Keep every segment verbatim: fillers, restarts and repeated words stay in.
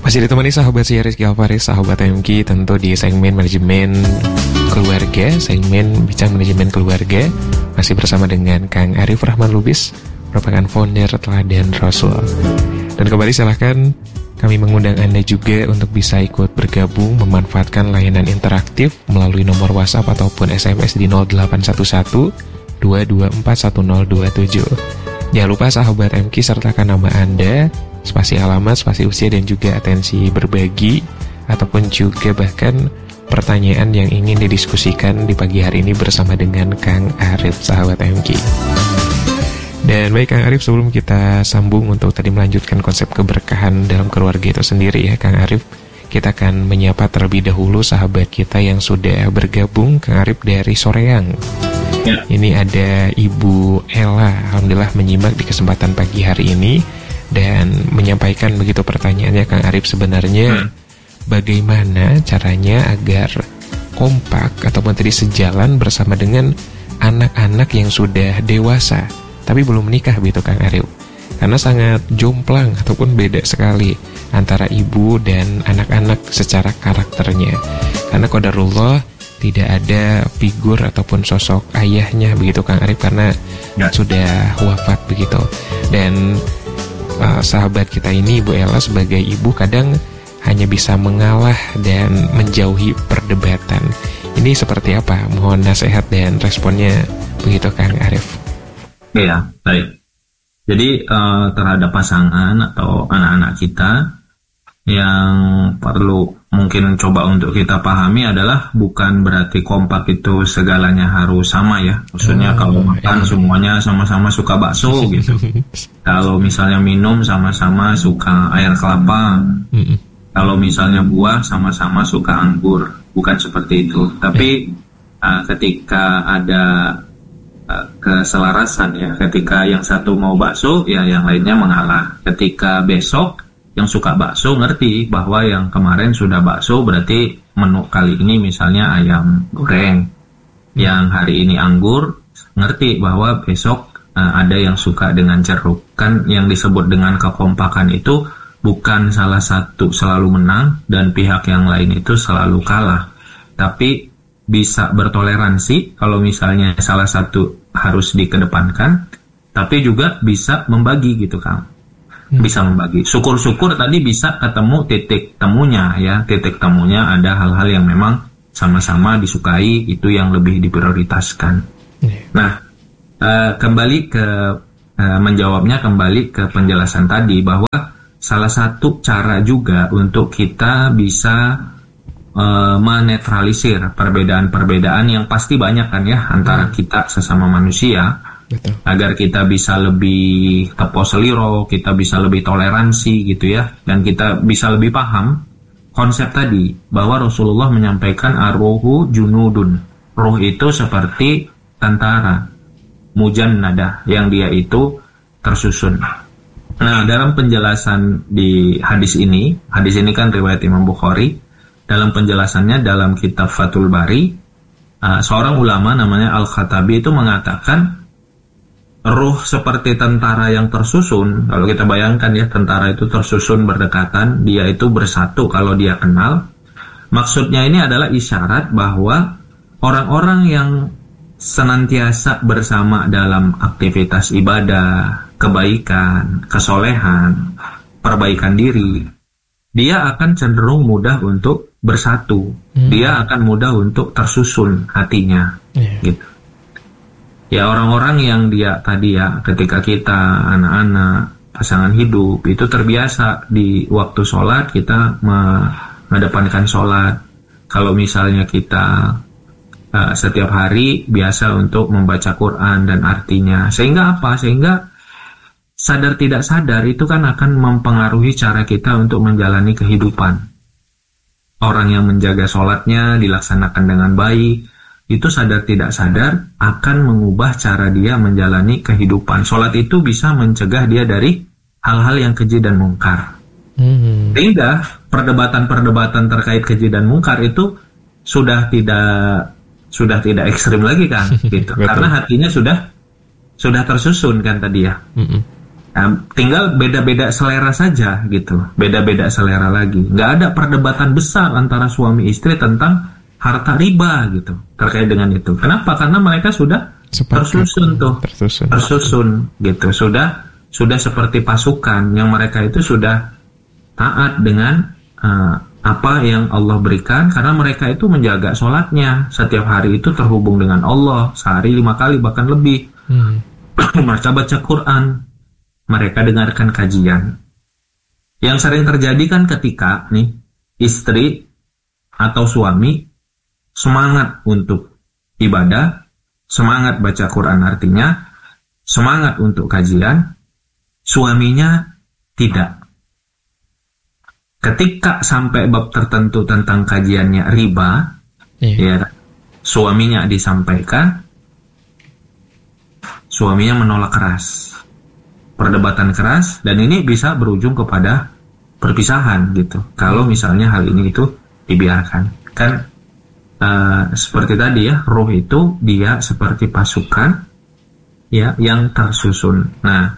Masih ditemani sahabat saya Rizky Alfaris, sahabat M K, tentu di segmen manajemen keluarga, segmen bincang manajemen keluarga. Masih bersama dengan Kang Arif Rahman Lubis, merupakan founder Teladan Rasul. Dan kembali silahkan kami mengundang Anda juga untuk bisa ikut bergabung memanfaatkan layanan interaktif melalui nomor WhatsApp ataupun S M S di nol delapan satu satu dua dua empat satu nol dua tujuh. Jangan lupa sahabat M K sertakan nama Anda, spasi alamat, spasi usia, dan juga atensi berbagi ataupun juga bahkan pertanyaan yang ingin didiskusikan di pagi hari ini bersama dengan Kang Arif, sahabat M K. Dan baik Kang Arif, sebelum kita sambung untuk tadi melanjutkan konsep keberkahan dalam keluarga itu sendiri ya Kang Arif, kita akan menyapa terlebih dahulu sahabat kita yang sudah bergabung. Kang Arif dari Soreang ya. Ini ada Ibu Ella, alhamdulillah menyimak di kesempatan pagi hari ini dan menyampaikan begitu pertanyaannya Kang Arif, sebenarnya hmm. bagaimana caranya agar kompak ataupun tadi sejalan bersama dengan anak-anak yang sudah dewasa tapi belum menikah begitu Kang Arif, karena sangat jomplang ataupun beda sekali antara ibu dan anak-anak secara karakternya, karena qadarullah tidak ada figur ataupun sosok ayahnya begitu Kang Arif, karena ya. sudah wafat begitu. Dan uh, sahabat kita ini Ibu Ella sebagai ibu kadang hanya bisa mengalah dan menjauhi perdebatan. Ini seperti apa? Mohon nasihat dan responnya begitu Kang Arif. Iya, baik. Jadi uh, terhadap pasangan atau anak-anak kita, yang perlu mungkin coba untuk kita pahami adalah bukan berarti kompak itu segalanya harus sama ya. Maksudnya oh, kalau makan iya. semuanya sama-sama suka bakso gitu. Kalau misalnya minum sama-sama suka air kelapa. Mm-mm. Kalau misalnya buah sama-sama suka anggur. Bukan seperti itu. Tapi uh, ketika ada uh, keselarasan ya, ketika yang satu mau bakso ya yang lainnya mengalah. Ketika besok yang suka bakso ngerti bahwa yang kemarin sudah bakso berarti menu kali ini misalnya ayam goreng, yang hari ini anggur ngerti bahwa besok uh, ada yang suka dengan jeruk. Kan yang disebut dengan kekompakan itu bukan salah satu selalu menang dan pihak yang lain itu selalu kalah, tapi bisa bertoleransi kalau misalnya salah satu harus dikedepankan, tapi juga bisa membagi gitu Kang. Bisa membagi. Syukur-syukur tadi bisa ketemu titik temunya ya. Titik temunya ada hal-hal yang memang sama-sama disukai, itu yang lebih diprioritaskan. Yeah. Nah, uh, kembali ke uh, menjawabnya kembali ke penjelasan tadi bahwa salah satu cara juga untuk kita bisa uh, menetralisir perbedaan-perbedaan yang pasti banyak kan ya antara kita sesama manusia. Betul. Agar kita bisa lebih tepo seliro, kita bisa lebih toleransi gitu ya, dan kita bisa lebih paham konsep tadi bahwa Rasulullah menyampaikan ar-ruhu junudun, ruh itu seperti tentara mujannada yang dia itu tersusun. Nah, dalam penjelasan di hadis ini, hadis ini kan riwayat Imam Bukhari, dalam penjelasannya dalam kitab Fathul Bari, uh, seorang ulama namanya Al-Khattabi itu mengatakan ruh seperti tentara yang tersusun. Kalau kita bayangkan ya, tentara itu tersusun berdekatan, dia itu bersatu kalau dia kenal. Maksudnya ini adalah isyarat bahwa orang-orang yang senantiasa bersama dalam aktivitas ibadah, kebaikan, kesolehan, perbaikan diri, dia akan cenderung mudah untuk bersatu. Hmm. Dia akan mudah untuk tersusun hatinya, yeah. gitu. Ya orang-orang yang dia tadi ya, ketika kita anak-anak, pasangan hidup itu terbiasa di waktu sholat kita mengedepankan sholat. Kalau misalnya kita uh, setiap hari biasa untuk membaca Quran dan artinya, sehingga apa? Sehingga sadar tidak sadar itu kan akan mempengaruhi cara kita untuk menjalani kehidupan. Orang yang menjaga sholatnya dilaksanakan dengan baik, itu sadar tidak sadar akan mengubah cara dia menjalani kehidupan. Sholat itu bisa mencegah dia dari hal-hal yang keji dan mungkar. Hmm. Sehingga perdebatan-perdebatan terkait keji dan mungkar itu sudah tidak sudah tidak ekstrim lagi kan, gitu. Karena hatinya sudah sudah tersusun kan tadi ya. Hmm. Nah, tinggal beda-beda selera saja gitu, beda-beda selera lagi. Nggak ada perdebatan besar antara suami istri tentang harta riba gitu terkait dengan itu. Kenapa? Karena mereka sudah Sepakat. tersusun tuh, tersusun. tersusun gitu, sudah sudah seperti pasukan yang mereka itu sudah taat dengan uh, apa yang Allah berikan, karena mereka itu menjaga sholatnya setiap hari itu terhubung dengan Allah sehari lima kali bahkan lebih. Hmm. Mereka baca Quran, mereka dengarkan kajian. Yang sering terjadi kan ketika nih istri atau suami semangat untuk ibadah, semangat baca Quran artinya, semangat untuk kajian, suaminya tidak. Ketika sampai bab tertentu tentang kajiannya riba, yeah. ya, suaminya disampaikan, suaminya menolak keras. Perdebatan keras, dan ini bisa berujung kepada perpisahan gitu kalau misalnya hal ini itu dibiarkan. Kan uh, seperti tadi ya, ruh itu dia seperti pasukan ya yang tersusun. Nah,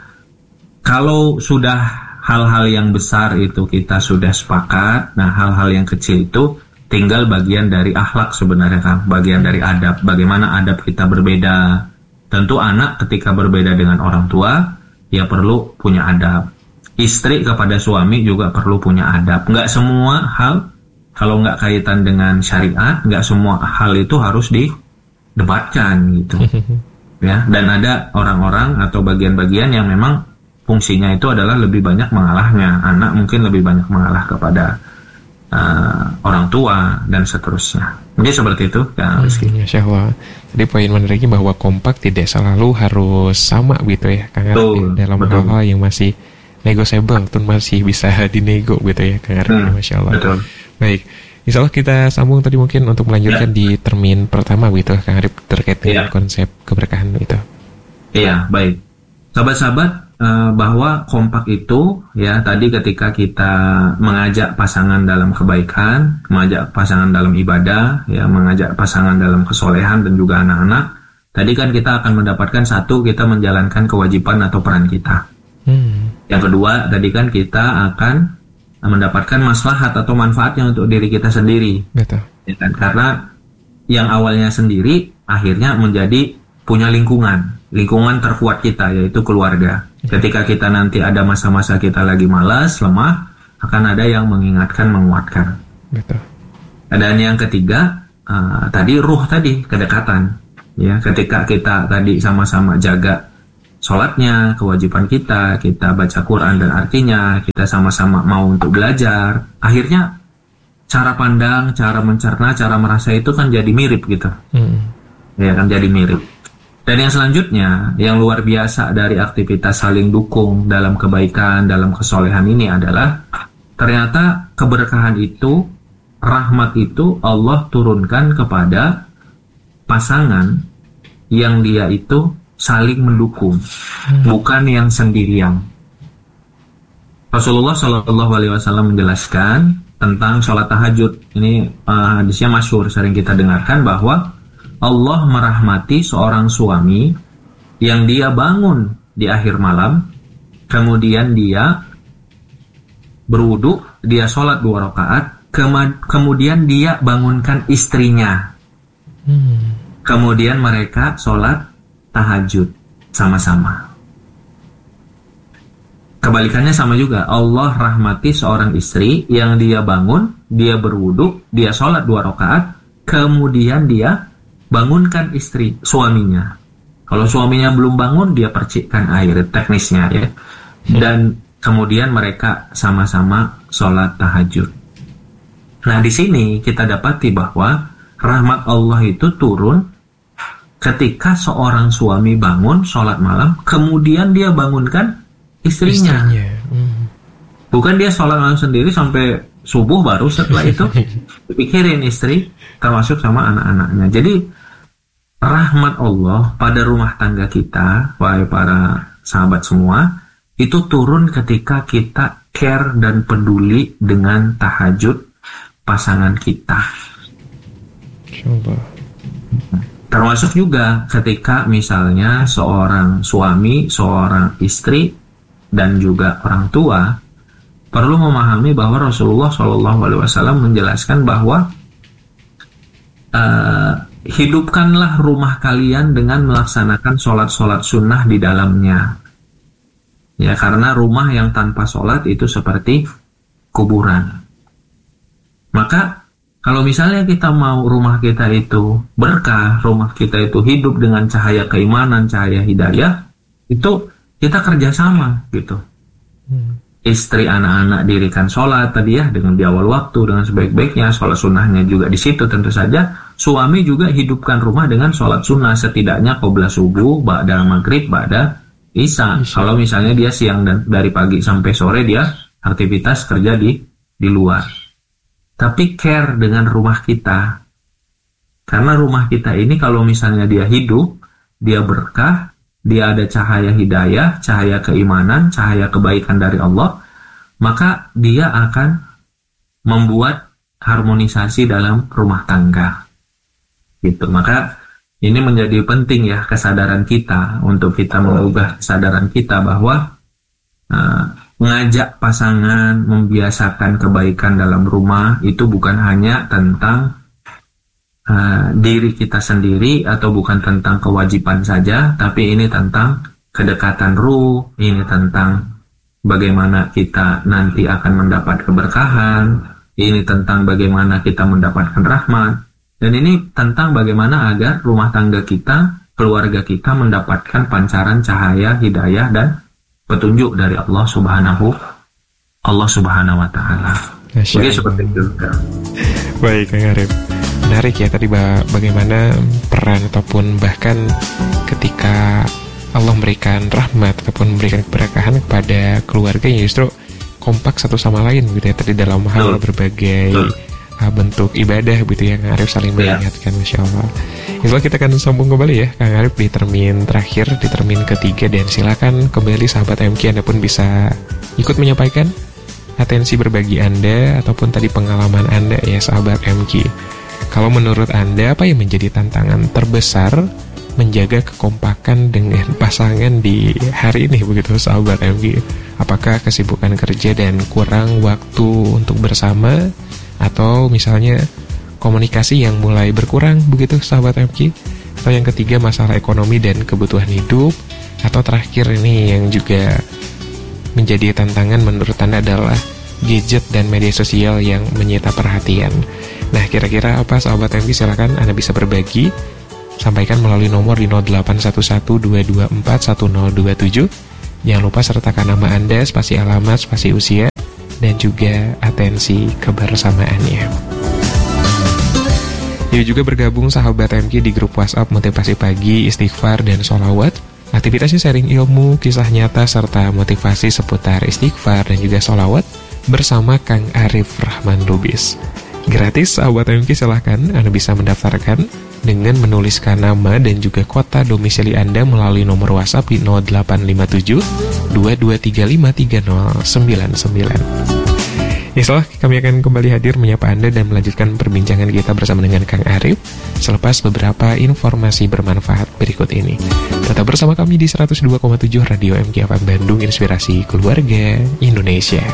kalau sudah hal-hal yang besar itu kita sudah sepakat, nah hal-hal yang kecil itu tinggal bagian dari akhlak sebenarnya kan, bagian dari adab. Bagaimana adab kita berbeda. Tentu anak ketika berbeda dengan orang tua ya perlu punya adab. Istri kepada suami juga perlu punya adab. Nggak semua hal, kalau nggak kaitan dengan syariat, nggak semua hal itu harus didebatkan gitu. Ya, dan ada orang-orang atau bagian-bagian yang memang fungsinya itu adalah lebih banyak mengalahnya. Anak mungkin lebih banyak mengalah kepada uh, orang tua dan seterusnya. Mungkin seperti itu ya, Rizky. Hmm, Masya Allah. Jadi poin menariknya bahwa kompak tidak selalu harus sama gitu ya, Kang Arif, dalam betul. hal-hal yang masih negotiable, tuh masih bisa dinego gitu ya, Kang Arif. Hmm, Masya Allah. Betul. Baik, insya Allah kita sambung tadi mungkin untuk melanjutkan ya. di termin pertama gitu, Kang Arif, terkait dengan ya. konsep keberkahan itu. Iya, baik. Sahabat-sahabat, bahwa kompak itu ya tadi ketika kita mengajak pasangan dalam kebaikan, mengajak pasangan dalam ibadah, ya mengajak pasangan dalam kesolehan dan juga anak-anak. Tadi kan kita akan mendapatkan satu, kita menjalankan kewajiban atau peran kita. Hmm. Yang kedua, tadi kan kita akan mendapatkan maslahat atau manfaatnya untuk diri kita sendiri. Betul. Ya kan? Karena yang awalnya sendiri akhirnya menjadi punya lingkungan, lingkungan terkuat kita yaitu keluarga. Ketika kita nanti ada masa-masa kita lagi malas, lemah, akan ada yang mengingatkan, menguatkan. Betul. Dan yang ketiga, uh, tadi ruh tadi, kedekatan. Ya, ketika kita tadi sama-sama jaga sholatnya, kewajiban kita, kita baca Quran dan artinya, kita sama-sama mau untuk belajar, akhirnya cara pandang, cara mencerna, cara merasa itu kan jadi mirip gitu. Hmm. Ya kan jadi mirip. Dan yang selanjutnya, yang luar biasa dari aktivitas saling dukung dalam kebaikan, dalam kesolehan ini adalah ternyata keberkahan itu, rahmat itu Allah turunkan kepada pasangan yang dia itu saling mendukung, hmm. bukan yang sendirian. Rasulullah Shallallahu Alaihi Wasallam menjelaskan tentang sholat tahajud. Ini uh, hadisnya masyhur, sering kita dengarkan bahwa Allah merahmati seorang suami yang dia bangun di akhir malam, kemudian dia berwudu, dia sholat dua rakaat, kema- kemudian dia bangunkan istrinya, hmm. kemudian mereka sholat tahajud sama-sama. Kebalikannya sama juga, Allah rahmati seorang istri yang dia bangun, dia berwudu, dia sholat dua rakaat, kemudian dia bangunkan istri, suaminya. Kalau suaminya belum bangun, dia percikkan air, teknisnya ya. Dan kemudian mereka sama-sama sholat tahajud. Nah, di sini kita dapati bahwa rahmat Allah itu turun ketika seorang suami bangun sholat malam, kemudian dia bangunkan istrinya. istrinya. Hmm. Bukan dia sholat malam sendiri sampai subuh baru setelah itu pikirin istri, termasuk sama anak-anaknya. Jadi rahmat Allah pada rumah tangga kita, wahai para sahabat semua, itu turun ketika kita care dan peduli dengan tahajud pasangan kita. Coba. Termasuk juga ketika misalnya seorang suami, seorang istri dan juga orang tua, perlu memahami bahwa Rasulullah shallallahu alaihi wasallam menjelaskan bahwa uh, hidupkanlah rumah kalian dengan melaksanakan sholat-sholat sunnah di dalamnya. Ya, karena rumah yang tanpa sholat itu seperti kuburan. Maka kalau misalnya kita mau rumah kita itu berkah, rumah kita itu hidup dengan cahaya keimanan, cahaya hidayah, itu kita kerjasama gitu. Hmm. Istri, anak-anak dirikan sholat tadi ya, dengan di awal waktu, dengan sebaik-baiknya, sholat sunnahnya juga di situ tentu saja. Suami juga hidupkan rumah dengan sholat sunnah, setidaknya qobla subuh, ba'da maghrib, ba'da isya. Kalau misalnya dia siang dan dari pagi sampai sore dia aktivitas kerja di di luar. Tapi care dengan rumah kita. Karena rumah kita ini kalau misalnya dia hidup, dia berkah, dia ada cahaya hidayah, cahaya keimanan, cahaya kebaikan dari Allah, maka dia akan membuat harmonisasi dalam rumah tangga. Gitu. Maka ini menjadi penting ya kesadaran kita, untuk kita mengubah kesadaran kita bahwa uh, mengajak pasangan membiasakan kebaikan dalam rumah itu bukan hanya tentang uh, diri kita sendiri atau bukan tentang kewajiban saja, tapi ini tentang kedekatan ruh, ini tentang bagaimana kita nanti akan mendapat keberkahan, ini tentang bagaimana kita mendapatkan rahmat, dan ini tentang bagaimana agar rumah tangga kita, keluarga kita mendapatkan pancaran cahaya, hidayah, dan petunjuk dari Allah Subhanahu Allah Subhanahu wa taala. Oke, seperti itu. Baik, Kang Arif. Menarik ya tadi bagaimana peran ataupun bahkan ketika Allah memberikan rahmat ataupun memberikan keberkahan kepada keluarga yang justru kompak satu sama lain gitu ya, tadi dalam hal Betul. berbagai Betul. bentuk ibadah gitu ya, Kang Arif saling mengingatkan, ya. Masya Allah. Insya Allah kita akan sambung kembali ya Kang Arif di termin terakhir, di termin ketiga, dan silakan kembali sahabat M Q, Anda pun bisa ikut menyampaikan atensi berbagi Anda ataupun tadi pengalaman Anda ya sahabat M Q. Kalau menurut Anda apa yang menjadi tantangan terbesar menjaga kekompakan dengan pasangan di hari ini begitu sahabat M Q? Apakah kesibukan kerja dan kurang waktu untuk bersama, atau misalnya komunikasi yang mulai berkurang begitu sahabat M Q? Atau yang ketiga masalah ekonomi dan kebutuhan hidup, atau terakhir ini yang juga menjadi tantangan menurut Anda adalah gadget dan media sosial yang menyita perhatian. Nah, kira-kira apa sahabat M Q? Silakan Anda bisa berbagi, sampaikan melalui nomor di nol delapan satu satu dua dua empat satu nol dua tujuh. Jangan lupa sertakan nama Anda, spasi alamat, spasi usia, dan juga atensi kebersamaannya. Yuk juga bergabung sahabat M Q di grup WhatsApp Motivasi Pagi, Istighfar, dan Sholawat. Aktivitasnya sharing ilmu, kisah nyata, serta motivasi seputar istighfar dan juga sholawat bersama Kang Arif Rahman Lubis. Gratis sahabat M Q, silahkan Anda bisa mendaftarkan dengan menuliskan nama dan juga kota domisili Anda melalui nomor WhatsApp di nol delapan lima tujuh dua dua tiga lima tiga nol sembilan sembilan. Insyaallah kami akan kembali hadir menyapa Anda dan melanjutkan perbincangan kita bersama dengan Kang Arif selepas beberapa informasi bermanfaat berikut ini. Tetap bersama kami di seratus dua koma tujuh Radio M Q F M Bandung, Inspirasi Keluarga Indonesia.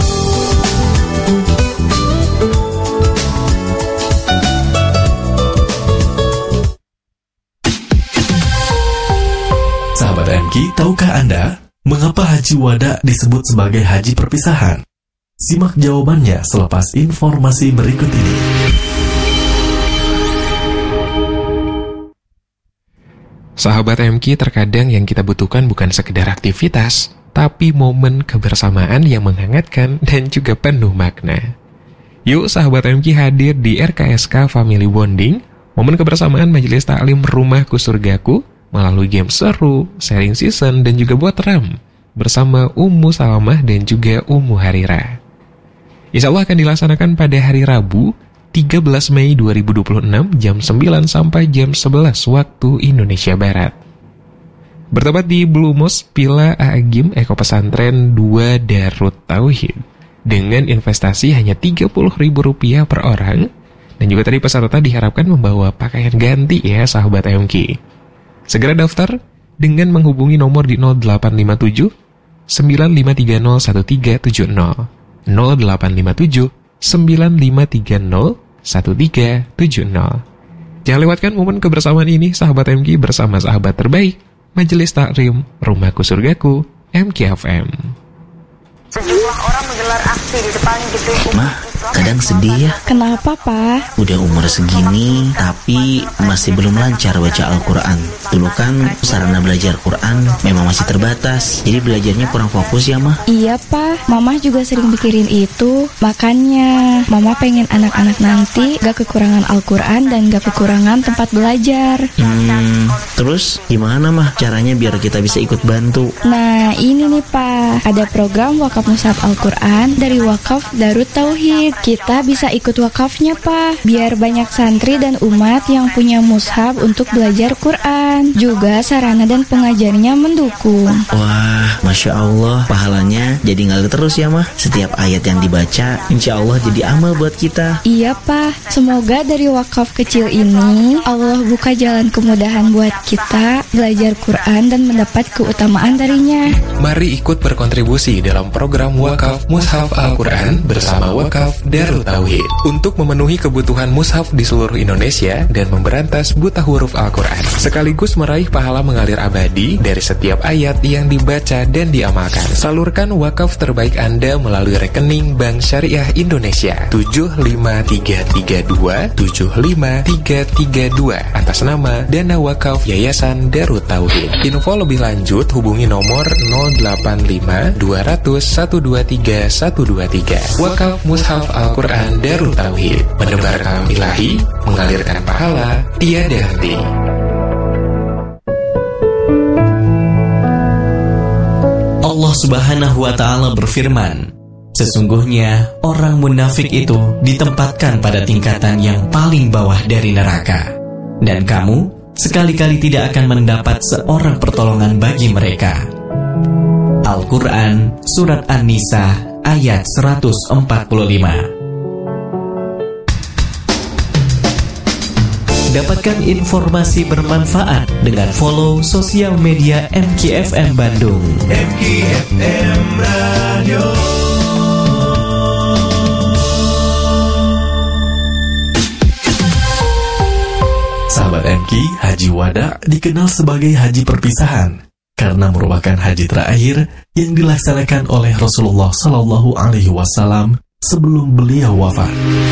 Sahabat M Q, tahukah Anda mengapa Haji Wada disebut sebagai haji perpisahan? Simak jawabannya selepas informasi berikut ini. Sahabat M Q, terkadang yang kita butuhkan bukan sekedar aktivitas, tapi momen kebersamaan yang menghangatkan dan juga penuh makna. Yuk sahabat M Q hadir di R K S K Family Bonding, momen kebersamaan Majelis Taklim Rumahku Surgaku, melalui game seru, sharing season, dan juga buat ram bersama Ummu Salamah dan juga Ummu Harira. Insya Allah akan dilaksanakan pada hari Rabu tiga belas Mei dua ribu dua puluh enam jam sembilan sampai jam sebelas waktu Indonesia Barat. Bertempat di Blue Mosque Pila Agim Eko Pesantren dua Darut Tauhid dengan investasi hanya tiga puluh ribu rupiah per orang, dan juga tadi peserta diharapkan membawa pakaian ganti ya sahabat M Q. Segera daftar dengan menghubungi nomor di nol delapan lima tujuh sembilan lima tiga nol satu tiga tujuh nol, nol delapan lima tujuh sembilan lima tiga nol satu tiga tujuh nol. Jangan lewatkan momen kebersamaan ini, sahabat M K bersama sahabat terbaik Majelis Takrim Rumahku Surgaku M K F M. Sejumlah orang menggelar aksi di depan gedung Mah, kadang sedih ya. Kenapa, Pak? Udah umur segini, tapi masih belum lancar baca Al-Quran. Dulu kan sarana belajar Quran memang masih terbatas, jadi belajarnya kurang fokus ya, Mah. Iya, Pak. Mama juga sering pikirin itu. Makanya, Mama pengen anak-anak nanti gak kekurangan Al-Quran dan gak kekurangan tempat belajar. Hmm, terus gimana, Mah, caranya biar kita bisa ikut bantu? Nah, ini nih, Pak. Ada program wakaf mushaf Al-Quran dari Wakaf Darut Tauhid. Kita bisa ikut wakafnya, Pak, biar banyak santri dan umat yang punya mushaf untuk belajar Quran. Juga sarana dan pengajarnya mendukung. Wah, Masya Allah, pahalanya jadi ngalir terus ya, Mah. Setiap ayat yang dibaca, insya Allah jadi amal buat kita. Iya, Pak. Semoga dari wakaf kecil ini Allah buka jalan kemudahan buat kita belajar Quran dan mendapat keutamaan darinya. Mari ikut berkontribusi dalam program Wakaf Mushaf Al-Quran bersama Wakaf Darut Tauhid untuk memenuhi kebutuhan mushaf di seluruh Indonesia dan memberantas buta huruf Al-Quran, sekaligus meraih pahala mengalir abadi dari setiap ayat yang dibaca dan diamalkan. Salurkan wakaf terbaik Anda melalui rekening Bank Syariah Indonesia tujuh lima tiga tiga dua tujuh lima tiga tiga dua atas nama Dana Wakaf Yayasan Darut Tauhid. Info lebih lanjut hubungi nomor nol delapan lima dua nol nol satu dua tiga satu dua tiga. Wakaf Mushaf Al-Quran Darut Tauhid, menebar kalam ilahi, mengalirkan pahala tiada henti. Allah Subhanahu wa Ta'ala berfirman, sesungguhnya orang munafik itu ditempatkan pada tingkatan yang paling bawah dari neraka, dan kamu sekali-kali tidak akan mendapat seorang pertolongan bagi mereka. Al-Quran Surat An-Nisa ayat seratus empat puluh lima. Dapatkan informasi bermanfaat dengan follow sosial media M K F M Bandung. M K F M Radio. Sahabat M K, Haji Wada dikenal sebagai haji perpisahan karena merupakan haji terakhir yang dilaksanakan oleh Rasulullah Shallallahu Alaihi Wasallam sebelum beliau wafat.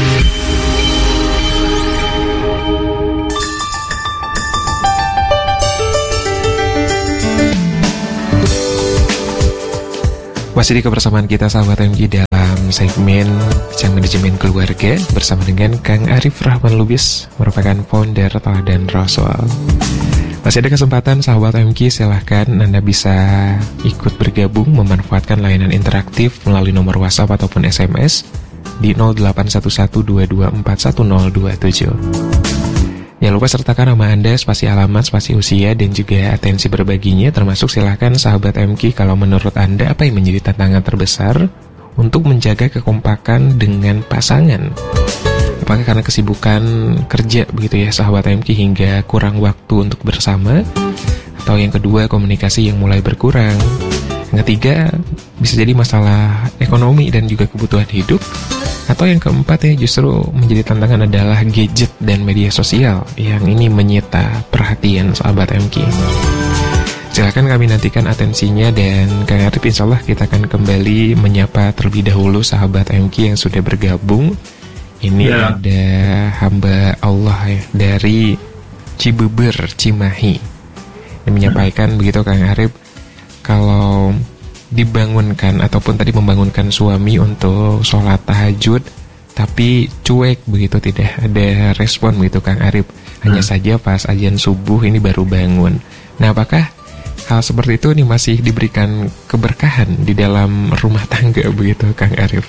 Masih di kebersamaan kita sahabat M K dalam segmen Bincang Manajemen Keluarga bersama dengan Kang Arif Rahman Lubis, merupakan founder Teladan Rasul. Masih ada kesempatan sahabat M K, silahkan Anda bisa ikut bergabung memanfaatkan layanan interaktif melalui nomor WhatsApp ataupun S M S di nol delapan satu satu dua dua empat satu nol dua tujuh. Jangan lupa sertakan nama Anda, spasi alamat, spasi usia, dan juga atensi berbaginya. Termasuk silahkan sahabat M K, kalau menurut Anda apa yang menjadi tantangan terbesar untuk menjaga kekompakan dengan pasangan? Apakah karena kesibukan kerja begitu ya sahabat M K hingga kurang waktu untuk bersama? Atau yang kedua, komunikasi yang mulai berkurang? Yang ketiga, bisa jadi masalah ekonomi dan juga kebutuhan hidup. Atau yang keempat ya, justru menjadi tantangan adalah gadget dan media sosial yang ini menyita perhatian sahabat M K. Silahkan kami nantikan atensinya, dan Kang Arif insya Allah kita akan kembali menyapa terlebih dahulu sahabat M K yang sudah bergabung. Ini ya. Ada hamba Allah ya, dari Cibeber, Cimahi, yang menyampaikan begitu Kang Arif, kalau dibangunkan ataupun tadi membangunkan suami untuk sholat tahajud tapi cuek begitu, tidak ada respon begitu Kang Arif, hanya hmm. saja pas azan subuh ini baru bangun. Nah, apakah hal seperti itu nih masih diberikan keberkahan di dalam rumah tangga begitu Kang Arif?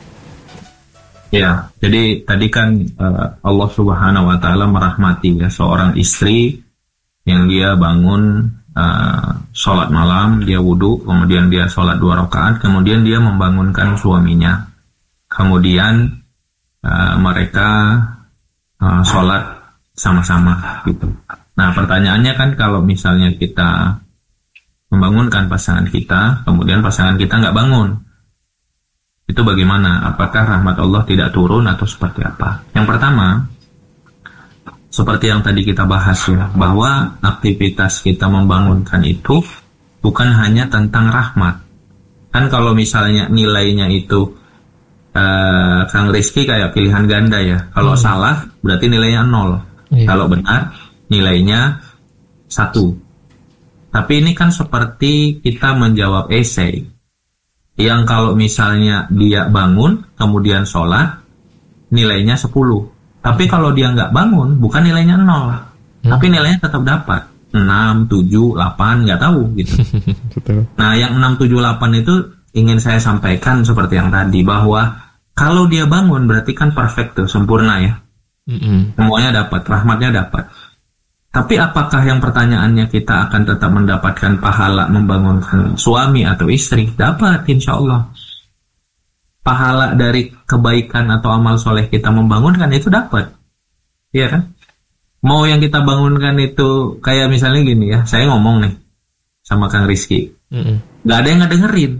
Ya, jadi tadi kan uh, Allah Subhanahu wa Ta'ala merahmati ya seorang istri yang dia bangun Uh, sholat malam, dia wudhu, kemudian dia sholat dua rakaat, kemudian dia membangunkan suaminya, kemudian uh, mereka uh, sholat sama-sama gitu. Nah, pertanyaannya kan kalau misalnya kita membangunkan pasangan kita, kemudian pasangan kita nggak bangun. Itu bagaimana? Apakah rahmat Allah tidak turun atau seperti apa? Yang pertama, seperti yang tadi kita bahas ya, bahwa aktivitas kita membangunkan itu bukan hanya tentang rahmat. Kan kalau misalnya nilainya itu uh, Kang Rizky kayak pilihan ganda ya. Kalau hmm. salah berarti nilainya nol. Yeah. Kalau benar nilainya satu. Tapi ini kan seperti kita menjawab esai, yang kalau misalnya dia bangun, kemudian sholat, nilainya sepuluh. Tapi kalau dia nggak bangun, bukan nilainya nol. Hmm. Tapi nilainya tetap dapat. enam, tujuh, delapan, nggak tahu gitu. Nah, yang enam, tujuh, delapan itu ingin saya sampaikan seperti yang tadi, bahwa kalau dia bangun berarti kan perfect tuh, sempurna ya. Mm-hmm. Semuanya dapat, rahmatnya dapat. Tapi apakah yang pertanyaannya kita akan tetap mendapatkan pahala membangunkan suami atau istri? Dapat, insya Allah. Pahala dari kebaikan atau amal soleh kita membangunkan itu dapat. Iya kan? Mau yang kita bangunkan itu kayak misalnya gini ya, saya ngomong nih sama Kang Rizky. Mm-hmm. Gak ada yang ngedengerin.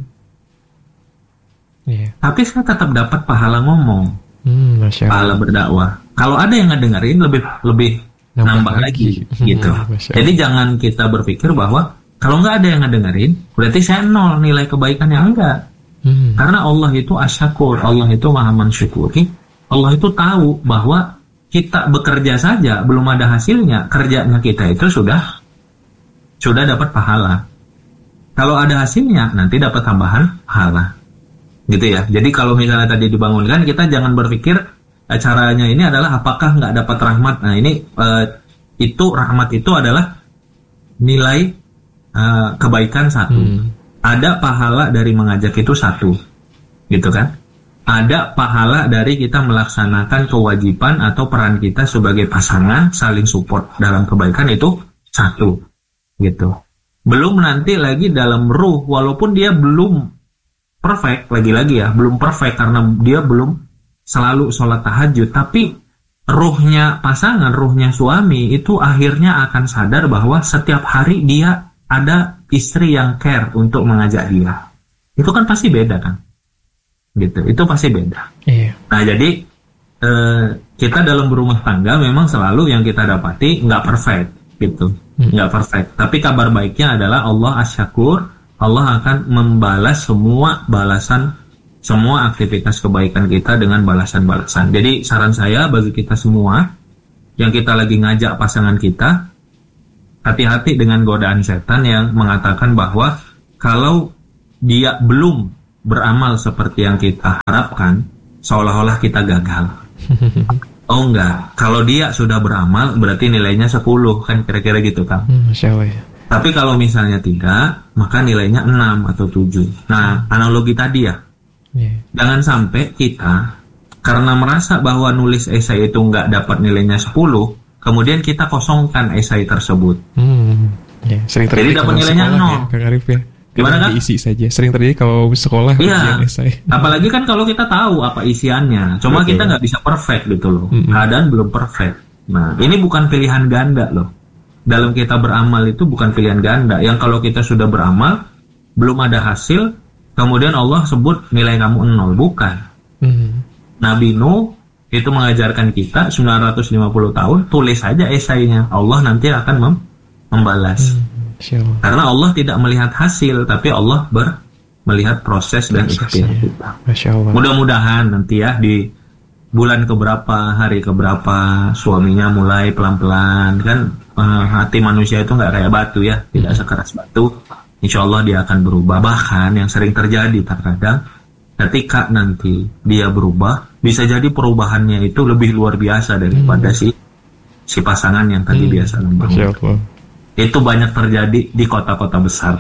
Yeah. Tapi saya tetap dapat pahala ngomong. Mm, pahala berdakwah. Kalau ada yang ngedengerin lebih lebih nambah, nambah lagi, lagi gitu. Jadi jangan kita berpikir bahwa kalau nggak ada yang ngedengerin berarti saya nol nilai kebaikannya, enggak. Hmm. Karena Allah itu asyakur, Allah itu maha mensyukuri. Allah itu tahu bahwa kita bekerja saja belum ada hasilnya, kerjanya kita itu sudah sudah dapat pahala. Kalau ada hasilnya nanti dapat tambahan pahala, gitu ya. Jadi kalau misalnya tadi dibangunkan, kita jangan berpikir caranya ini adalah apakah nggak dapat rahmat. Nah ini uh, itu rahmat itu adalah nilai uh, kebaikan satu. Hmm. Ada pahala dari mengajak itu satu, gitu kan? Ada pahala dari kita melaksanakan kewajiban atau peran kita sebagai pasangan saling support dalam kebaikan itu satu, gitu. Belum nanti lagi dalam ruh, walaupun dia belum perfect, lagi-lagi ya belum perfect karena dia belum selalu sholat tahajud, tapi ruhnya pasangan, ruhnya suami itu akhirnya akan sadar bahwa setiap hari dia ada istri yang care untuk mengajak dia. Itu kan pasti beda kan, gitu. Itu pasti beda. Iya. Nah jadi eh, kita dalam berumah tangga memang selalu yang kita dapati nggak perfect, gitu, hmm. nggak perfect. Tapi kabar baiknya adalah Allah asyakur, Allah akan membalas semua balasan, semua aktivitas kebaikan kita dengan balasan-balasan. Jadi saran saya bagi kita semua yang kita lagi ngajak pasangan kita, hati-hati dengan godaan setan yang mengatakan bahwa kalau dia belum beramal seperti yang kita harapkan, seolah-olah kita gagal. Oh enggak, kalau dia sudah beramal berarti nilainya sepuluh, kan kira-kira gitu kan. Hmm, Masya Allah ya. Tapi kalau misalnya tidak, maka nilainya enam atau tujuh. Nah, analogi tadi ya, yeah. Jangan sampai kita karena merasa bahwa nulis esai itu nggak dapat nilainya sepuluh, kemudian kita kosongkan esai tersebut. Hmm, yeah. Sering terjadi. Jadi dapat nilainya nol. Ya, Kang Arif ya. Gimana kan? Diisi saja. Sering terjadi kalau sekolah ujian esai. Apalagi kan kalau kita tahu apa isiannya. Cuma betul. Kita nggak bisa perfect gitu loh. Mm-hmm. Keadaan belum perfect. Nah, ini bukan pilihan ganda loh. Dalam kita beramal itu bukan pilihan ganda. Yang kalau kita sudah beramal belum ada hasil, kemudian Allah sebut nilai kamu nol, bukan. Mm-hmm. Nabi Nuh itu mengajarkan kita sembilan ratus lima puluh tahun, tulis saja esainya. Allah nanti akan mem- membalas. Mm-hmm. Karena Allah tidak melihat hasil, tapi Allah ber melihat proses dan ikhtiar kita. Mudah-mudahan nanti ya di bulan keberapa, hari keberapa suaminya mulai pelan-pelan kan, uh, hati manusia itu nggak kayak batu ya, tidak sekeras batu. Insya Allah dia akan berubah. Bahkan yang sering terjadi terkadang ketika nanti dia berubah, bisa jadi perubahannya itu lebih luar biasa daripada hmm. si si pasangan yang tadi hmm. biasa membangun. Itu banyak terjadi di kota-kota besar.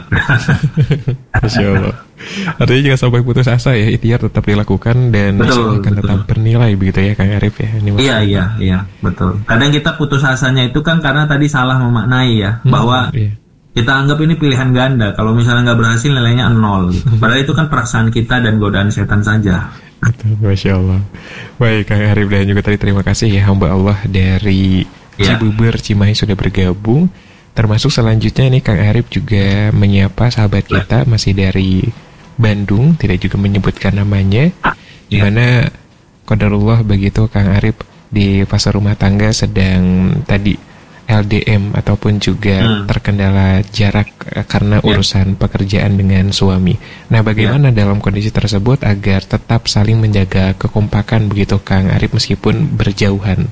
Masya Allah. Artinya jangan sampai putus asa ya, ikhtiar tetap dilakukan dan betul, akan betul. Tetap bernilai begitu ya Kang Arif ya. Ini iya iya iya betul. Kadang kita putus asanya itu kan karena tadi salah memaknai ya, hmm, bahwa iya. Kita anggap ini pilihan ganda. Kalau misalnya nggak berhasil nilainya nol. Padahal itu kan perasaan kita dan godaan setan saja. Betul, Masya Allah. Baik Kang Arif dan juga tadi terima kasih ya hamba Allah dari ya. Cibuber Cimahi sudah bergabung. Termasuk selanjutnya ini Kang Arif juga menyapa sahabat kita masih dari Bandung, tidak juga menyebutkan namanya, di mana qadarullah begitu Kang Arif di fase rumah tangga sedang tadi L D M ataupun juga hmm. terkendala jarak karena urusan ya. pekerjaan dengan suami. Nah, bagaimana ya. dalam kondisi tersebut agar tetap saling menjaga kekompakan begitu Kang Arif meskipun berjauhan?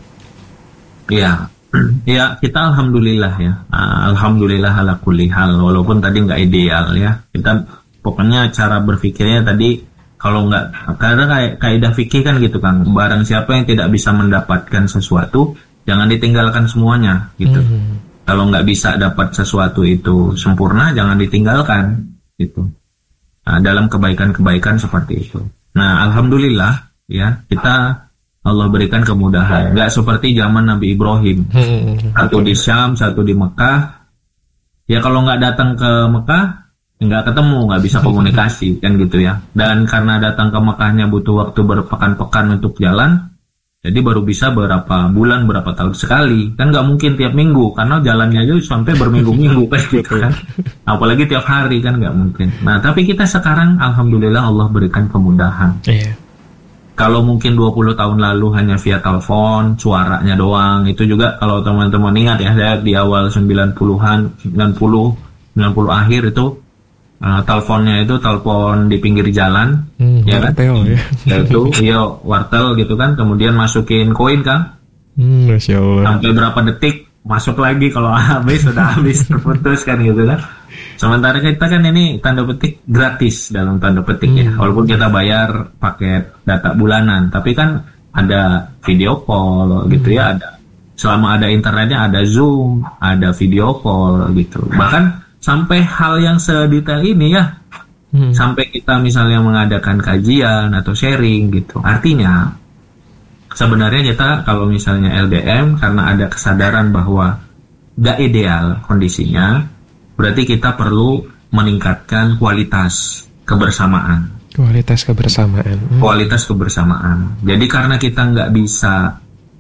Iya. Ya, kita alhamdulillah ya, alhamdulillah ala kulli hal, walaupun tadi nggak ideal ya. Kita pokoknya cara berpikirnya tadi kalau nggak, karena kayak kaidah fikih kan gitu kan, barang siapa yang tidak bisa mendapatkan sesuatu, jangan ditinggalkan semuanya gitu. Hmm. Kalau nggak bisa dapat sesuatu itu sempurna, jangan ditinggalkan gitu. Nah, dalam kebaikan-kebaikan seperti itu. Nah, alhamdulillah ya kita Allah berikan kemudahan. Nggak seperti zaman Nabi Ibrahim. Satu di Syam, satu di Mekah. Ya kalau nggak datang ke Mekah, nggak ketemu, nggak bisa komunikasi, kan gitu ya. Dan karena datang ke Mekahnya butuh waktu berpekan-pekan untuk jalan, jadi baru bisa berapa bulan, berapa tahun sekali. Kan nggak mungkin tiap minggu, karena jalannya aja sampai berminggu-minggu, kan gitu kan. Apalagi tiap hari, kan nggak mungkin. Nah, tapi kita sekarang, alhamdulillah Allah berikan kemudahan. Iya. Kalau mungkin dua puluh tahun lalu hanya via telepon, suaranya doang. Itu juga kalau teman-teman ingat ya, saya di awal sembilan puluhan, sembilan puluh, sembilan puluh akhir itu uh, teleponnya itu telepon di pinggir jalan. Hmm, ya kan? Ya. Itu, iya, wartel gitu kan. Kemudian masukin koin kan. Hmm, Masya Allah. Sampai berapa detik, masuk lagi. Kalau habis, sudah habis, terputus kan gitu kan. Sementara kita kan ini tanda petik gratis dalam tanda petik hmm. ya, walaupun kita bayar paket data bulanan, tapi kan ada video call gitu ya, ada selama ada internetnya ada Zoom, ada video call gitu. Bahkan sampai hal yang sedetail ini ya, hmm. sampai kita misalnya mengadakan kajian atau sharing gitu. Artinya sebenarnya kita kalau misalnya L D M karena ada kesadaran bahwa gak ideal kondisinya, berarti kita perlu meningkatkan kualitas kebersamaan. Kualitas kebersamaan. Hmm. Kualitas kebersamaan. Jadi karena kita nggak bisa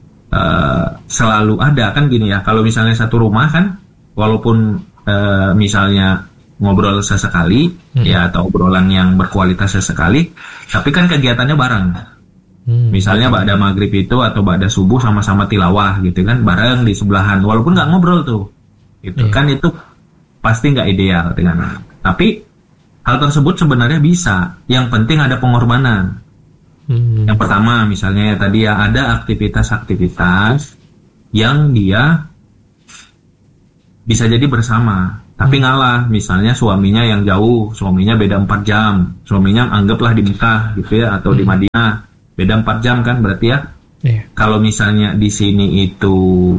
uh, selalu ada, kan gini ya. Kalau misalnya satu rumah kan, walaupun uh, misalnya ngobrol sesekali, hmm. ya atau obrolan yang berkualitas sesekali, tapi kan kegiatannya bareng. Hmm. Misalnya ba'da maghrib itu atau ba'da subuh sama-sama tilawah gitu kan, bareng di sebelahan. Walaupun nggak ngobrol tuh, itu yeah. kan itu pasti nggak ideal dengan, tapi hal tersebut sebenarnya bisa. Yang penting ada pengorbanan. Hmm. Yang pertama misalnya ya tadi ya ada aktivitas-aktivitas yang dia bisa jadi bersama, tapi ngalah. Misalnya suaminya yang jauh, suaminya beda empat jam, suaminya anggaplah di Mekah gitu ya atau hmm. di Madinah, beda empat jam kan berarti ya. Yeah. Kalau misalnya di sini itu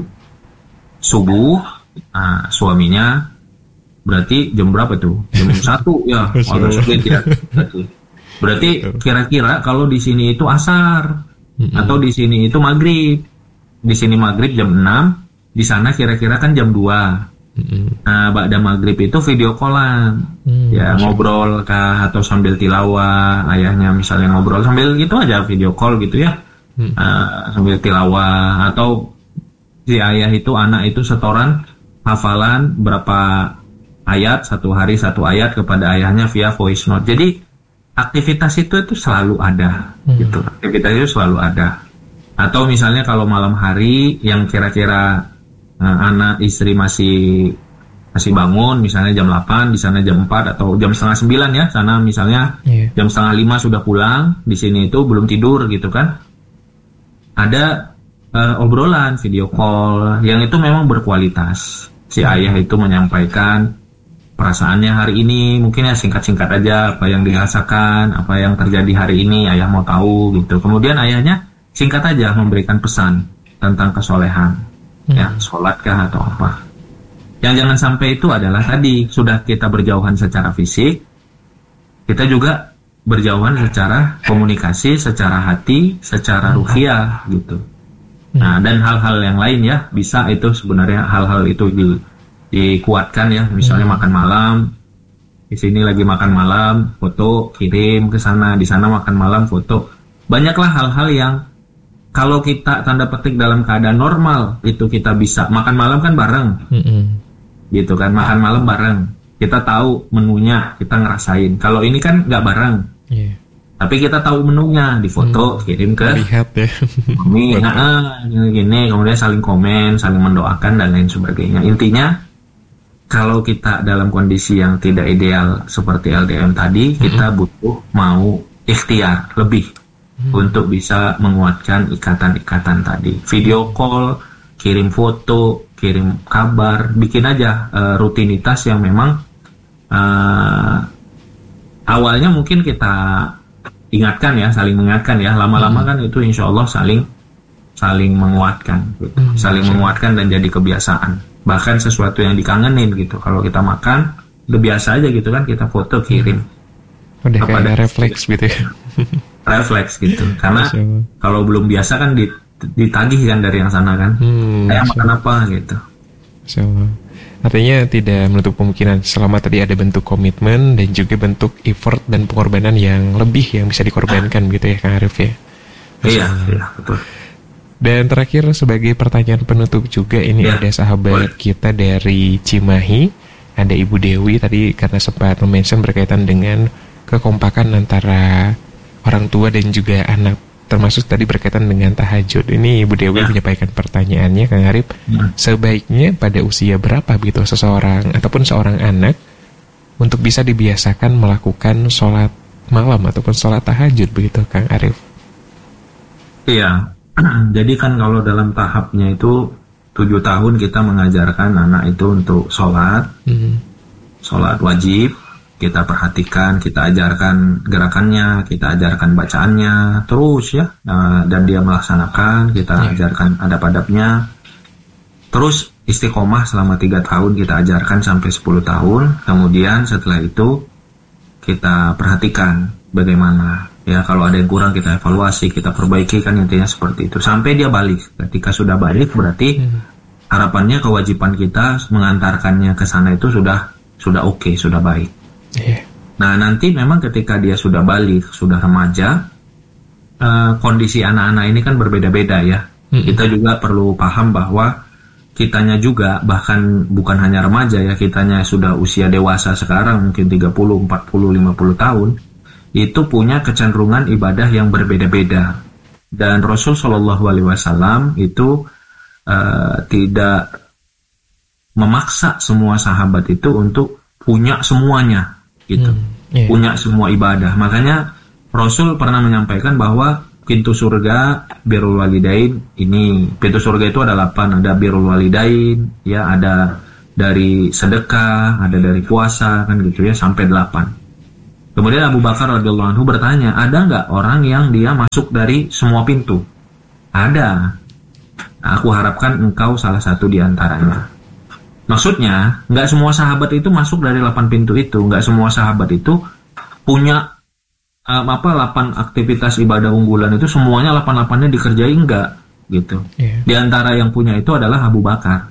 subuh, nah, suaminya berarti jam berapa tuh? Jam satu ya. Agak sulit ya. Berarti kira-kira kalau di sini itu asar mm-hmm. atau di sini itu maghrib. Di sini maghrib jam enam, di sana kira-kira kan jam dua. Mm-hmm. Nah, ba'da maghrib itu video callan. Mm-hmm. Ya, ngobrol kah atau sambil tilawah, ayahnya misalnya ngobrol sambil gitu aja video call gitu ya. Mm-hmm. Uh, sambil tilawah atau si ayah itu anak itu setoran hafalan berapa ayat, satu hari satu ayat kepada ayahnya via voice note. Jadi aktivitas itu itu selalu ada, hmm. gitu. Aktivitas itu selalu ada. Atau misalnya kalau malam hari yang kira-kira uh, anak istri masih masih bangun, misalnya jam delapan, di sana jam empat atau jam setengah sembilan ya, sana misalnya yeah. jam setengah lima sudah pulang, di sini itu belum tidur gitu kan. Ada uh, obrolan video call yang itu memang berkualitas. Si ayah itu menyampaikan perasaannya hari ini, mungkin ya singkat-singkat aja apa yang dirasakan, apa yang terjadi hari ini, ayah mau tahu gitu. Kemudian ayahnya singkat aja memberikan pesan tentang kesolehan, hmm. ya sholatkah atau apa. Yang jangan sampai itu adalah tadi sudah kita berjauhan secara fisik, kita juga berjauhan secara komunikasi, secara hati, secara ruhiyah gitu. Nah, dan hal-hal yang lain ya bisa itu sebenarnya hal-hal itu di dikuatkan ya, misalnya hmm. makan malam, di sini lagi makan malam, foto kirim ke sana, di sana makan malam, foto. Banyaklah hal-hal yang kalau kita tanda petik dalam keadaan normal itu kita bisa makan malam kan bareng, hmm. gitu kan, makan malam bareng, kita tahu menunya, kita ngerasain. Kalau ini kan nggak bareng, yeah. tapi kita tahu menunya, di foto, hmm. kirim ke lihat ya, ini, nah, gini, kemudian saling komen, saling mendoakan dan lain sebagainya. Intinya kalau kita dalam kondisi yang tidak ideal seperti L D M tadi, hmm. kita butuh mau ikhtiar lebih hmm. untuk bisa menguatkan ikatan-ikatan tadi. Video call, kirim foto, kirim kabar, bikin aja uh, rutinitas yang memang uh, awalnya mungkin kita ingatkan ya, saling mengingatkan ya, lama-lama hmm. kan itu insya Allah saling saling menguatkan, gitu. hmm, saling insya. menguatkan dan jadi kebiasaan. Bahkan sesuatu yang dikangenin gitu. Kalau kita makan, udah biasa aja gitu kan, kita foto kirim. Udah kayak refleks gitu ya. Refleks gitu. Karena kalau belum biasa kan ditagih kan dari yang sana kan. Hmm, kayak makan apa gitu. So, artinya tidak menutup kemungkinan selama tadi ada bentuk komitmen dan juga bentuk effort dan pengorbanan yang lebih yang bisa dikorbankan gitu ya Kang Arif ya. Iya, iya betul. Dan terakhir sebagai pertanyaan penutup juga ini ya, ada sahabat boleh. kita dari Cimahi, ada Ibu Dewi tadi karena sempat mention berkaitan dengan kekompakan antara orang tua dan juga anak, termasuk tadi berkaitan dengan tahajud. Ini Ibu Dewi ya. menyampaikan pertanyaannya Kang Arif, ya. sebaiknya pada usia berapa gitu seseorang ataupun seorang anak untuk bisa dibiasakan melakukan sholat malam ataupun sholat tahajud begitu Kang Arif? Iya. Jadi kan kalau dalam tahapnya itu tujuh tahun kita mengajarkan anak itu untuk sholat, mm-hmm. sholat wajib, kita perhatikan, kita ajarkan gerakannya, kita ajarkan bacaannya, terus ya, uh, dan dia melaksanakan, kita yeah. ajarkan adab-adabnya, terus istiqomah selama tiga tahun kita ajarkan sampai sepuluh tahun, kemudian setelah itu kita perhatikan bagaimana. Ya kalau ada yang kurang kita evaluasi, kita perbaiki kan intinya seperti itu. Sampai dia balik. Ketika sudah balik berarti hmm. harapannya kewajiban kita mengantarkannya ke sana itu sudah sudah oke, okay, sudah baik. Yeah. Nah nanti memang ketika dia sudah balik, sudah remaja, uh, kondisi anak-anak ini kan berbeda-beda ya. Hmm. Kita juga perlu paham bahwa kitanya juga bahkan bukan hanya remaja ya, kitanya sudah usia dewasa sekarang mungkin tiga puluh, empat puluh, lima puluh tahun. Itu punya kecenderungan ibadah yang berbeda-beda, dan Rasul Shallallahu Alaihi Wasallam itu uh, tidak memaksa semua sahabat itu untuk punya semuanya, gitu, hmm, yeah. punya semua ibadah. Makanya Rasul pernah menyampaikan bahwa pintu surga birrul walidain ini, pintu surga itu ada delapan, ada birrul walidain, ya ada dari sedekah, ada dari puasa, kan gitu ya sampai delapan. Kemudian Abu Bakar radhiyallahu anhu bertanya, ada nggak orang yang dia masuk dari semua pintu? Ada. Aku harapkan engkau salah satu di antaranya. Maksudnya, nggak semua sahabat itu masuk dari delapan pintu itu. Nggak semua sahabat itu punya um, apa delapan aktivitas ibadah unggulan itu semuanya delapan delapannya dikerjai, enggak gitu. Yeah. Di antara yang punya itu adalah Abu Bakar.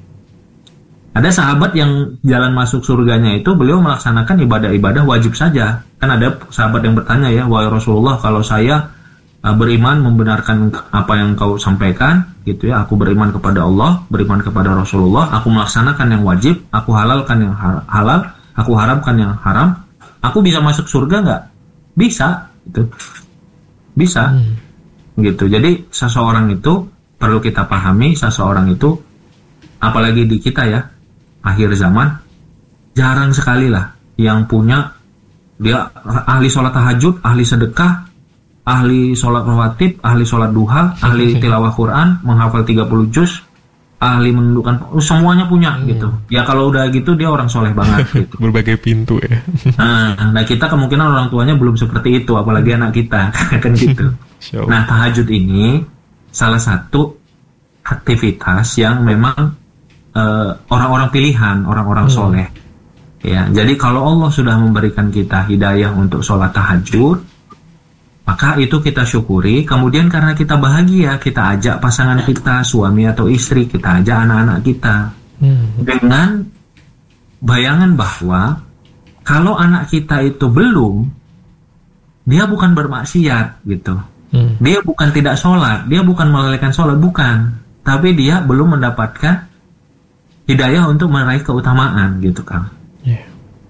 Ada sahabat yang jalan masuk surganya itu beliau melaksanakan ibadah-ibadah wajib saja. Kan ada sahabat yang bertanya ya, wahai Rasulullah, kalau saya uh, beriman membenarkan apa yang kau sampaikan, gitu ya, aku beriman kepada Allah, beriman kepada Rasulullah, aku melaksanakan yang wajib, aku halalkan yang halal, aku haramkan yang haram, aku bisa masuk surga nggak? Bisa, gitu. Bisa, hmm. gitu. Jadi seseorang itu perlu kita pahami, seseorang itu apalagi di kita ya. Akhir zaman jarang sekali lah yang punya dia ahli sholat tahajud, ahli sedekah, ahli sholat rawatib, ahli sholat duha, ahli tilawah Quran, menghafal tiga puluh juz, ahli menundukkan, semuanya punya hmm. gitu. Ya kalau udah gitu dia orang soleh banget gitu. Berbagai pintu ya. Nah, nah kita kemungkinan orang tuanya belum seperti itu, apalagi anak kita kan gitu. Nah tahajud ini salah satu aktivitas yang memang Uh, orang-orang pilihan, orang-orang hmm. soleh. Ya, jadi kalau Allah sudah memberikan kita hidayah untuk sholat tahajud, maka itu kita syukuri. Kemudian karena kita bahagia, kita ajak pasangan kita, suami atau istri, kita ajak anak-anak kita, hmm. dengan bayangan bahwa kalau anak kita itu belum, dia bukan bermaksiat, gitu. Hmm. Dia bukan tidak sholat, dia bukan melalaikan sholat, bukan. Tapi dia belum mendapatkan hidayah untuk meraih keutamaan gitu Kang. Yeah.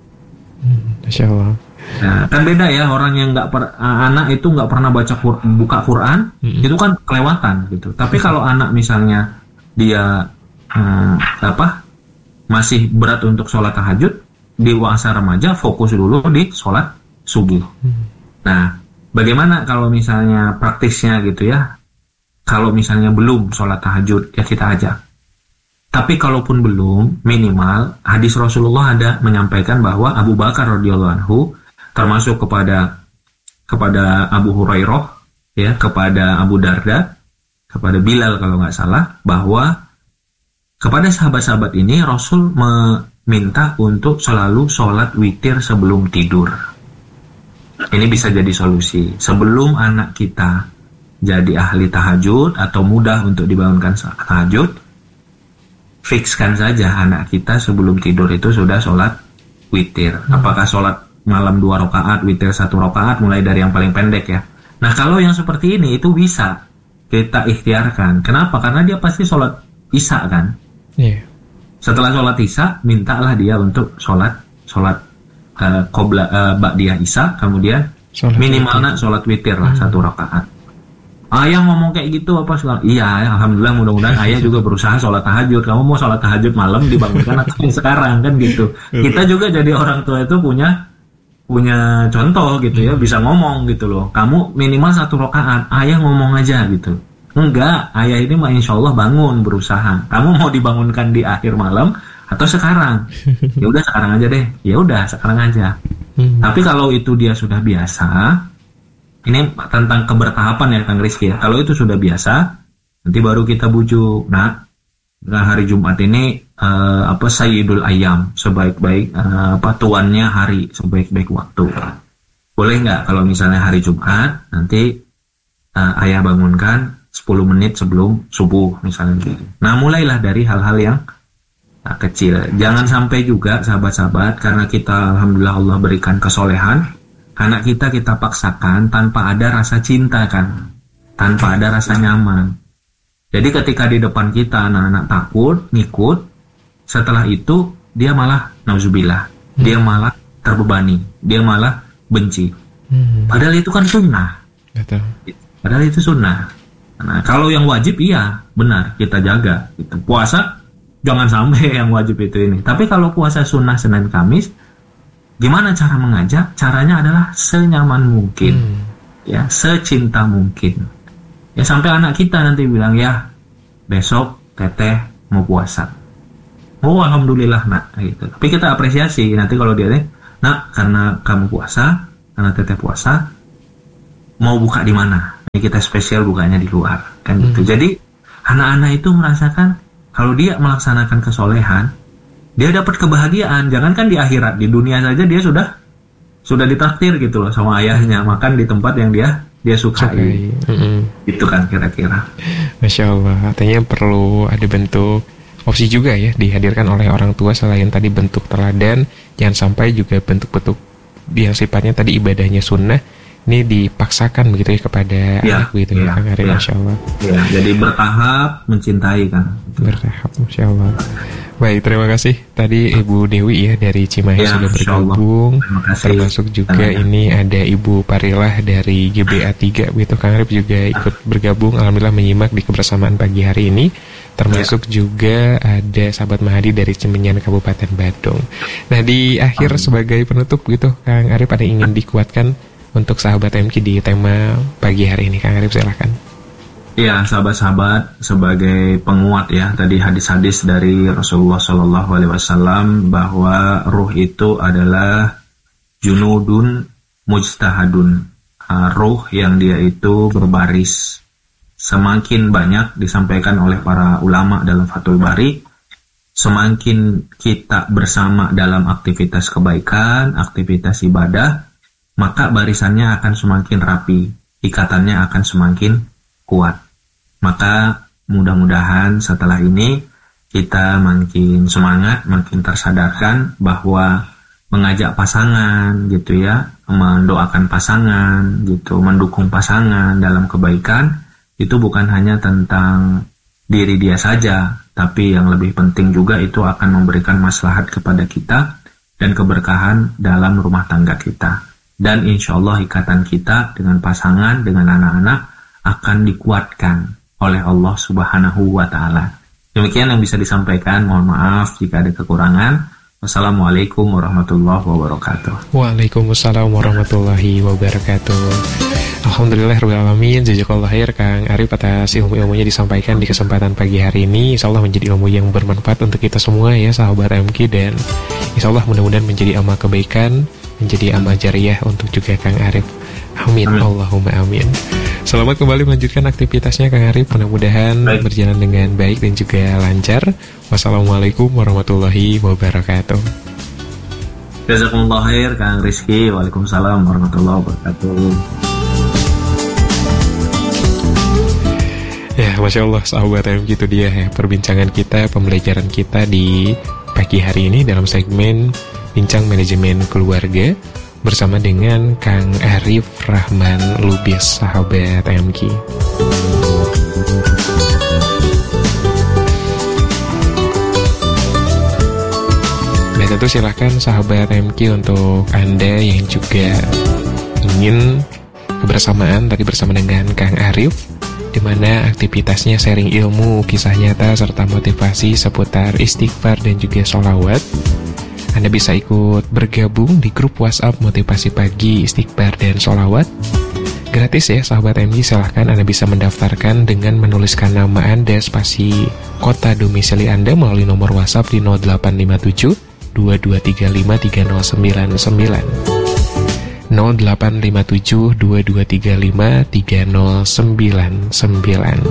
Hmm, Masya Allah. Nah, kan beda ya orang yang nggak per, anak itu nggak pernah baca Qur, buka Quran, mm-hmm. itu kan kelewatan gitu. Tapi mm-hmm. kalau anak misalnya dia hmm, apa masih berat untuk sholat tahajud di masa remaja, fokus dulu di sholat subuh. Mm-hmm. Nah, bagaimana kalau misalnya praktisnya gitu ya? Kalau misalnya belum sholat tahajud, ya kita ajak. Tapi kalaupun belum, minimal hadis Rasulullah ada menyampaikan bahwa Abu Bakar radhiyallahu anhu termasuk kepada kepada Abu Hurairah, ya, kepada Abu Darda, kepada Bilal kalau nggak salah, bahwa kepada sahabat-sahabat ini Rasul meminta untuk selalu sholat witir sebelum tidur. Ini bisa jadi solusi. Sebelum anak kita jadi ahli tahajud atau mudah untuk dibangunkan tahajud, fikskan saja anak kita sebelum tidur itu sudah sholat witir. Hmm. Apakah sholat malam dua rakaat, witir satu rakaat, mulai dari yang paling pendek ya. Nah kalau yang seperti ini itu bisa kita ikhtiarkan. Kenapa? Karena dia pasti sholat isya kan. Yeah. Setelah sholat isya, mintalah dia untuk sholat sholat uh, qobla uh, ba'diyah isya, kemudian sholat minimalnya sholat witir lah hmm. satu rakaat. Ayah ngomong kayak gitu apa segala? Iya, alhamdulillah mudah-mudahan ayah juga berusaha sholat tahajud. Kamu mau sholat tahajud malam dibangunkan atau sekarang kan gitu. Kita juga jadi orang tua itu punya punya contoh gitu ya, bisa ngomong gitu loh. Kamu minimal satu rakaat, ayah ngomong aja gitu. Enggak, ayah ini mah insya Allah bangun berusaha. Kamu mau dibangunkan di akhir malam atau sekarang? Ya udah sekarang aja deh. Ya udah sekarang aja. Hmm. Tapi kalau itu dia sudah biasa, ini tentang kebertahapan ya Kang Rizky ya. Kalau itu sudah biasa, nanti baru kita bujuk. Nah, nah hari Jumat ini uh, apa Sayyidul Ayyam, sebaik-baik uh, apa tuannya hari, sebaik-baik waktu. Boleh nggak kalau misalnya hari Jumat nanti uh, ayah bangunkan sepuluh menit sebelum subuh misalnya gitu. Nah, mulailah dari hal-hal yang uh, kecil. Jangan sampai juga sahabat-sahabat karena kita alhamdulillah Allah berikan kesolehan, anak kita kita paksakan tanpa ada rasa cinta kan, tanpa ada rasa nyaman. Jadi ketika di depan kita anak-anak takut, ngikut, setelah itu dia malah nauzubillah, hmm. dia malah terbebani, dia malah benci. Hmm. Padahal itu kan sunnah. Betul. Padahal itu sunnah. Nah, kalau yang wajib iya, benar kita jaga. Gitu. Puasa jangan sampai yang wajib itu ini. Tapi kalau puasa sunnah Senin Kamis, gimana cara mengajak? Caranya adalah senyaman mungkin, hmm. ya, secinta mungkin. Ya sampai anak kita nanti bilang ya besok teteh mau puasa. Oh alhamdulillah nak, gitu. Tapi kita apresiasi nanti kalau dia nih, nak karena kamu puasa, karena teteh puasa, mau buka di mana? Ini kita spesial bukanya di luar, kan hmm. gitu. Jadi anak-anak itu merasakan kalau dia melaksanakan kesolehan, dia dapat kebahagiaan. Jangankan di akhirat, di dunia saja dia sudah sudah ditraktir gitu loh sama ayahnya, makan di tempat yang dia dia sukai. Mm-hmm. Itu kan kira-kira. Masya Allah. Artinya perlu ada bentuk opsi juga ya dihadirkan oleh orang tua selain tadi bentuk teladan, jangan sampai juga bentuk-bentuk yang sifatnya tadi ibadahnya sunnah ini dipaksakan begitu ya kepada ya, anak begitu ya, ya Kang Ari, ya. Masya Allah. Ya, jadi bertahap mencintai kan. Bertahap, Masya Allah. Baik, terima kasih tadi Ibu Dewi ya dari Cimahi ya, sudah bergabung. Termasuk juga ya. Ini ada Ibu Parilah dari G B A tiga begitu Kang Arif juga ikut bergabung. Alhamdulillah menyimak di kebersamaan pagi hari ini. Termasuk ya. Juga ada sahabat Mahadi dari Cemenyan Kabupaten Badung. Nah di akhir Amin. Sebagai penutup gitu Kang Arif ada ingin dikuatkan untuk sahabat M K di tema pagi hari ini, Kang Arif silahkan. Ya, sahabat-sahabat, sebagai penguat ya tadi hadis-hadis dari Rasulullah Shallallahu Alaihi Wasallam bahwa ruh itu adalah junudun mujtahadun, uh, ruh yang dia itu berbaris. Semakin banyak disampaikan oleh para ulama dalam Fathul Bari, semakin kita bersama dalam aktivitas kebaikan, aktivitas ibadah, maka barisannya akan semakin rapi, ikatannya akan semakin kuat. Maka mudah-mudahan setelah ini kita makin semangat, makin tersadarkan bahwa mengajak pasangan gitu ya, mendoakan pasangan gitu, mendukung pasangan dalam kebaikan itu bukan hanya tentang diri dia saja, tapi yang lebih penting juga itu akan memberikan maslahat kepada kita dan keberkahan dalam rumah tangga kita. Dan insya Allah ikatan kita dengan pasangan, dengan anak-anak akan dikuatkan oleh Allah Subhanahu wa Ta'ala. Demikian yang bisa disampaikan. Mohon maaf jika ada kekurangan. Wassalamualaikum warahmatullahi wabarakatuh. Waalaikumsalam warahmatullahi wabarakatuh. Alhamdulillah alamin. Jazakallah khair Kang Arif atas ilmu-ilmunya disampaikan di kesempatan pagi hari ini. Insyaallah menjadi ilmu yang bermanfaat untuk kita semua ya sahabat M K, dan insyaallah mudah-mudahan menjadi amal kebaikan, menjadi amal jariah untuk juga Kang Arif. Amin, amin. Allahumma amin. Selamat kembali melanjutkan aktivitasnya Kang Arif. Mudah-mudahan baik. Berjalan dengan baik dan juga lancar. Wassalamualaikum warahmatullahi wabarakatuh. Jazakumullah khair Kang Rizky. Waalaikumsalam warahmatullahi wabarakatuh. Ya, Masya Allah sahabat M K, itu dia ya perbincangan kita, pembelajaran kita di pagi hari ini dalam segmen Bincang Manajemen Keluarga bersama dengan Kang Arif Rahman Lubis, sahabat M K. Nah, tentu silahkan sahabat M K untuk Anda yang juga ingin kebersamaan tadi bersama dengan Kang Arif, di mana aktivitasnya sharing ilmu, kisah nyata, serta motivasi seputar istighfar dan juga sholawat. Anda bisa ikut bergabung di grup WhatsApp Motivasi Pagi, Istighfar, dan Sholawat. Gratis ya sahabat M G, silahkan Anda bisa mendaftarkan dengan menuliskan nama Anda, spasi kota domisili Anda melalui nomor WhatsApp di nol delapan lima tujuh dua dua tiga lima tiga nol sembilan sembilan. nol delapan lima tujuh dua dua tiga lima tiga nol sembilan sembilan.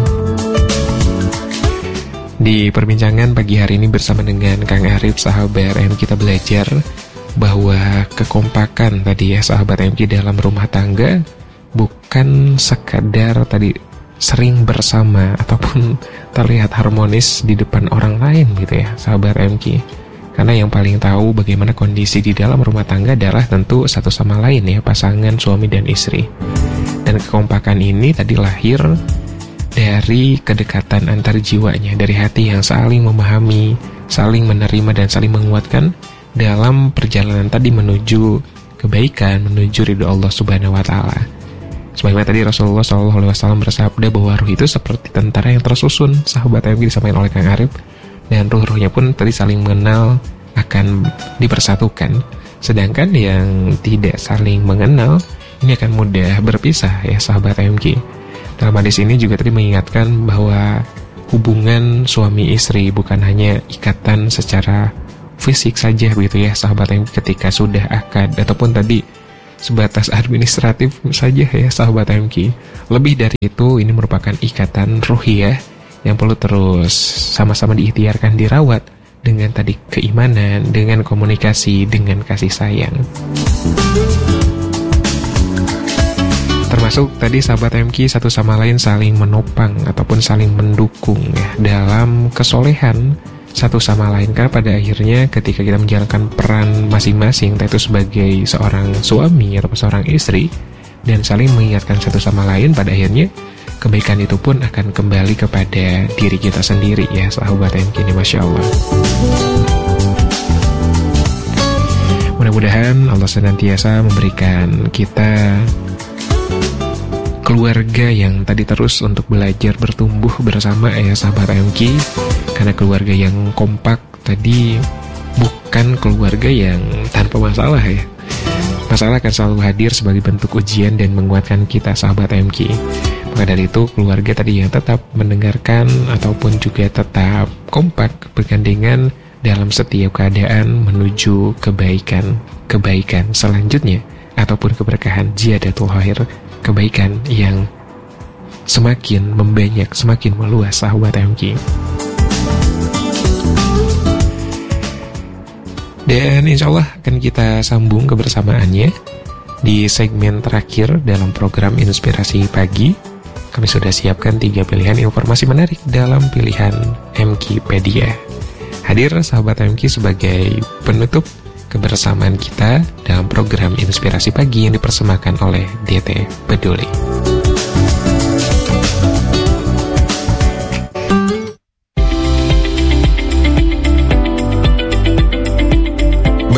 Di perbincangan pagi hari ini bersama dengan Kang Arif, sahabat M K, kita belajar bahwa kekompakan tadi ya sahabat M K dalam rumah tangga bukan sekadar tadi sering bersama ataupun terlihat harmonis di depan orang lain gitu ya sahabat M K. Karena yang paling tahu bagaimana kondisi di dalam rumah tangga adalah tentu satu sama lain ya, pasangan suami dan istri. Dan kekompakan ini tadi lahir dari kedekatan antar jiwanya, dari hati yang saling memahami, saling menerima dan saling menguatkan dalam perjalanan tadi menuju kebaikan, menuju ridho Allah Subhanahu wa Ta'ala. Sebagaimana tadi Rasulullah shallallahu alaihi wasallam bersabda bahwa ruh itu seperti tentara yang tersusun, sahabat yang disampaikan oleh Kang Arif. Dan ruh-ruhnya pun tadi saling mengenal akan dipersatukan. Sedangkan yang tidak saling mengenal ini akan mudah berpisah ya sahabat M K. Dalam hadis ini juga tadi mengingatkan bahwa hubungan suami istri bukan hanya ikatan secara fisik saja begitu ya sahabat M K, ketika sudah akad ataupun tadi sebatas administratif saja ya sahabat M K. Lebih dari itu, ini merupakan ikatan ruhiyah yang perlu terus sama-sama diikhtiarkan, dirawat dengan tadi keimanan, dengan komunikasi, dengan kasih sayang. Termasuk tadi sahabat M K satu sama lain saling menopang ataupun saling mendukung ya dalam kesolehan satu sama lain. Karena pada akhirnya ketika kita menjalankan peran masing-masing, entah itu sebagai seorang suami atau seorang istri, dan saling mengingatkan satu sama lain, pada akhirnya kebaikan itu pun akan kembali kepada diri kita sendiri ya sahabat M K ini, Masya Allah. Mudah-mudahan Allah senantiasa memberikan kita keluarga yang tadi terus untuk belajar bertumbuh bersama ya sahabat M K. Karena keluarga yang kompak tadi bukan keluarga yang tanpa masalah ya. Masalah akan selalu hadir sebagai bentuk ujian dan menguatkan kita sahabat M K. Maka dari itu keluarga tadi yang tetap mendengarkan ataupun juga tetap kompak bergandengan dalam setiap keadaan menuju kebaikan kebaikan selanjutnya ataupun keberkahan ziyadatul khair, kebaikan yang semakin membanyak, semakin meluas sahabat M K. Dan insya Allah akan kita sambung kebersamaannya di segmen terakhir dalam program Inspirasi Pagi. Kami sudah siapkan tiga pilihan informasi menarik dalam pilihan M K-pedia. Hadir sahabat M K sebagai penutup kebersamaan kita dalam program Inspirasi Pagi yang dipersembahkan oleh D T Peduli.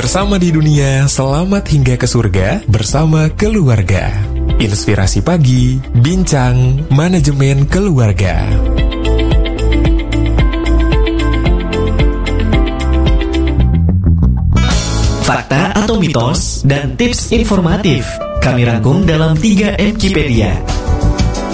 Bersama di dunia, selamat hingga ke surga bersama keluarga. Inspirasi pagi, bincang manajemen keluarga. Fakta atau mitos dan tips informatif kami rangkum dalam tiga Enkipedia.